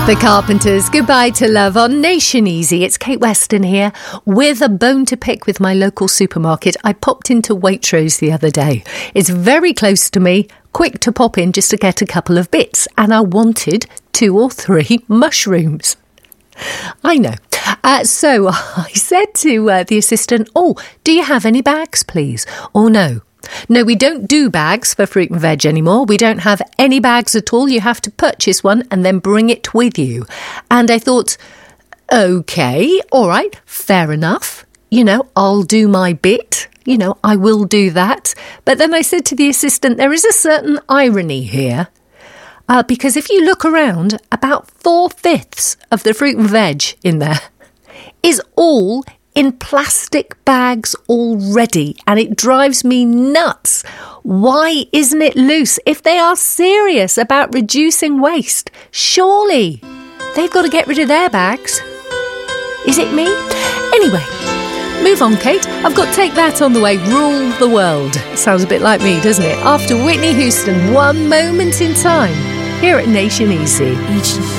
The Carpenters, Goodbye to Love on Nation Easy. It's Kate Weston here with a bone to pick with my local supermarket. I popped into Waitrose the other day. It's very close to me, quick to pop in just to get a couple of bits. And I wanted 2 or 3 mushrooms. I know. So I said to the assistant, do you have any bags, please? No, we don't do bags for fruit and veg anymore. We don't have any bags at all. You have to purchase one and then bring it with you. And I thought, OK, all right, fair enough. I'll do my bit. I will do that. But then I said to the assistant, there is a certain irony here. Because if you look around, about 4/5 of the fruit and veg in there is all in plastic bags already, and it drives me nuts. Why isn't it loose? If they are serious about reducing waste, surely they've got to get rid of their bags. Is it me? Anyway, move on, Kate. I've got Take That on the way. Rule the world. Sounds a bit like me, doesn't it? After Whitney Houston, One Moment in Time, here at Nation Easy.